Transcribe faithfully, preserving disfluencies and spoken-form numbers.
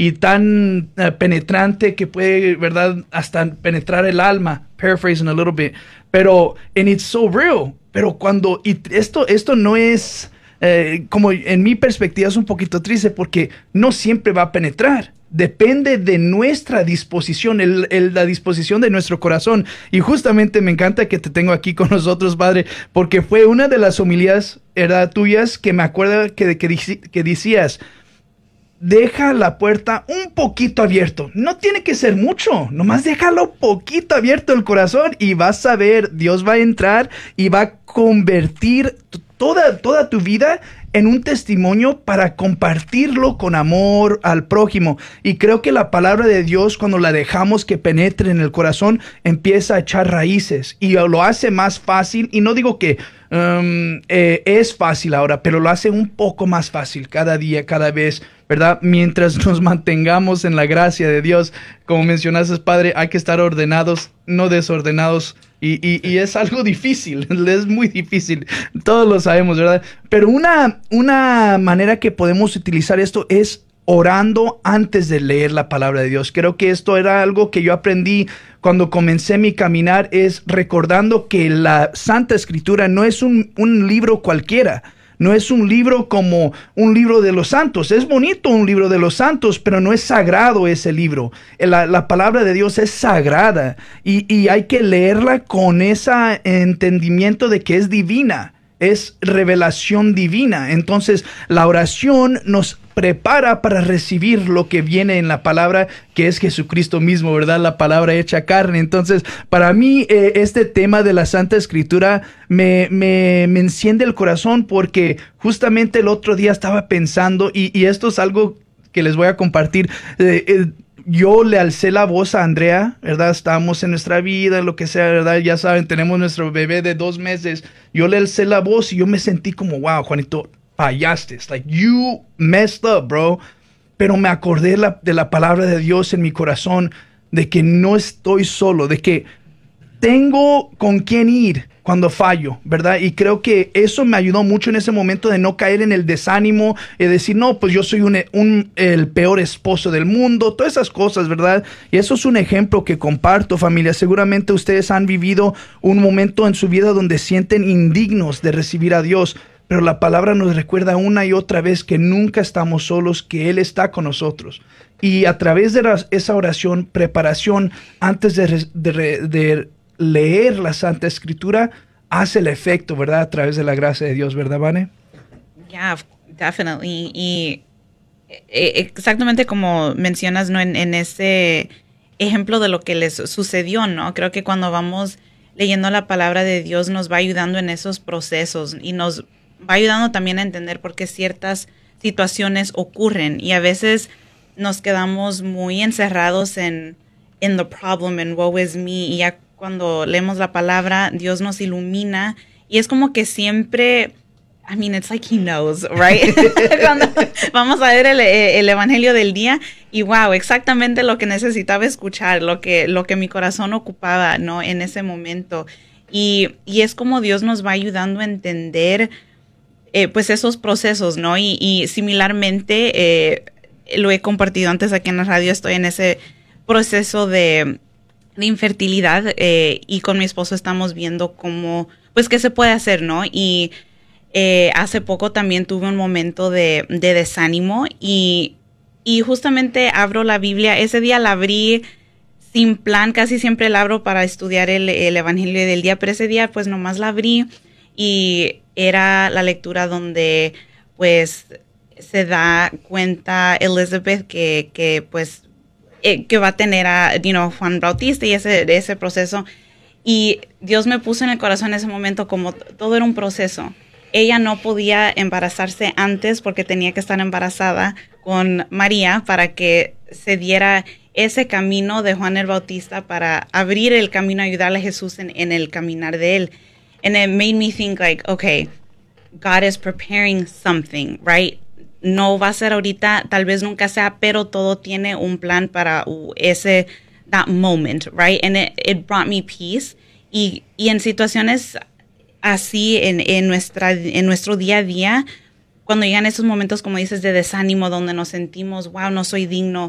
y tan uh, penetrante que puede, ¿verdad?, hasta penetrar el alma. Paraphrasing a little bit. Pero, and it's so real. Pero cuando, y esto, esto no es, eh, como en mi perspectiva es un poquito triste porque no siempre va a penetrar. Depende de nuestra disposición, el, el, la disposición de nuestro corazón. Y justamente me encanta que te tengo aquí con nosotros, Padre, porque fue una de las homilías, ¿verdad?, tuyas que me acuerdo que, que, que decías, deja la puerta un poquito abierto. No tiene que ser mucho, nomás déjalo poquito abierto el corazón y vas a ver, Dios va a entrar y va a convertir toda, toda tu vida en un testimonio para compartirlo con amor al prójimo. Y creo que la palabra de Dios, cuando la dejamos que penetre en el corazón, empieza a echar raíces y lo hace más fácil. Y no digo que um, eh, es fácil ahora, pero lo hace un poco más fácil cada día, cada vez, ¿verdad? Mientras nos mantengamos en la gracia de Dios. Como mencionaste, Padre, hay que estar ordenados, no desordenados. Y, y, y es algo difícil, es muy difícil, todos lo sabemos, ¿verdad? Pero una, una manera que podemos utilizar esto es orando antes de leer la palabra de Dios. Creo que esto era algo que yo aprendí cuando comencé mi caminar, es recordando que la Santa Escritura no es un, un libro cualquiera. No es un libro como un libro de los santos. Es bonito un libro de los santos, pero no es sagrado ese libro. La, la palabra de Dios es sagrada y, y hay que leerla con ese entendimiento de que es divina. Es revelación divina. Entonces, la oración nos prepara para recibir lo que viene en la palabra, que es Jesucristo mismo, ¿verdad? La palabra hecha carne. Entonces, para mí, eh, este tema de la Santa Escritura me, me, me enciende el corazón porque justamente el otro día estaba pensando, y, y esto es algo que les voy a compartir. Eh, eh, Yo le alcé la voz a Andrea, ¿verdad? Estábamos en nuestra vida, lo que sea, ¿verdad? Ya saben, tenemos nuestro bebé de dos meses. Yo le alcé la voz y yo me sentí como, wow, Juanito, fallaste. It's like, you messed up, bro. Pero me acordé la, de la palabra de Dios en mi corazón, de que no estoy solo, de que tengo con quién ir cuando fallo, ¿verdad? Y creo que eso me ayudó mucho en ese momento de no caer en el desánimo y decir, no, pues yo soy un, un, el peor esposo del mundo, todas esas cosas, ¿verdad? Y eso es un ejemplo que comparto, familia. Seguramente ustedes han vivido un momento en su vida donde sienten indignos de recibir a Dios, pero la palabra nos recuerda una y otra vez que nunca estamos solos, que Él está con nosotros. Y a través de la, esa oración, preparación, antes de, de, de leer la Santa Escritura, hace el efecto, ¿verdad? A través de la gracia de Dios, ¿verdad, Vane? Yeah, definitely. Y exactamente como mencionas, ¿no? En, en ese ejemplo de lo que les sucedió, ¿no? Creo que cuando vamos leyendo la palabra de Dios nos va ayudando en esos procesos y nos va ayudando también a entender por qué ciertas situaciones ocurren. Y a veces nos quedamos muy encerrados en in the problem and woe is me, y ya cuando leemos la palabra, Dios nos ilumina y es como que siempre, I mean, it's like He knows, right? Cuando vamos a ver el, el evangelio del día y wow, exactamente lo que necesitaba escuchar, lo que, lo que mi corazón ocupaba, ¿no? En ese momento. Y, y es como Dios nos va ayudando a entender, eh, pues, esos procesos, ¿no? Y, y similarmente, eh, lo he compartido antes aquí en la radio, estoy en ese proceso de de infertilidad eh, y con mi esposo estamos viendo cómo, pues, qué se puede hacer, ¿no? Y eh, hace poco también tuve un momento de, de desánimo y, y justamente abro la Biblia. Ese día la abrí sin plan, casi siempre la abro para estudiar el, el evangelio del día, pero ese día pues nomás la abrí y era la lectura donde pues se da cuenta Elizabeth que, que pues Eh, que va a tener a you know, Juan Bautista y ese, ese proceso. Y Dios me puso en el corazón en ese momento como todo era un proceso. Ella no podía embarazarse antes porque tenía que estar embarazada con María para que se diera ese camino de Juan el Bautista para abrir el camino, ayudarle a Jesús en, en el caminar de él. And it made me think like, okay, God is preparing something, right? No va a ser ahorita, tal vez nunca sea, pero todo tiene un plan para uh, ese, that moment, right? And it, it brought me peace. Y, y en situaciones así, en, en, nuestra, en nuestro día a día, cuando llegan esos momentos, como dices, de desánimo, donde nos sentimos, wow, no soy digno,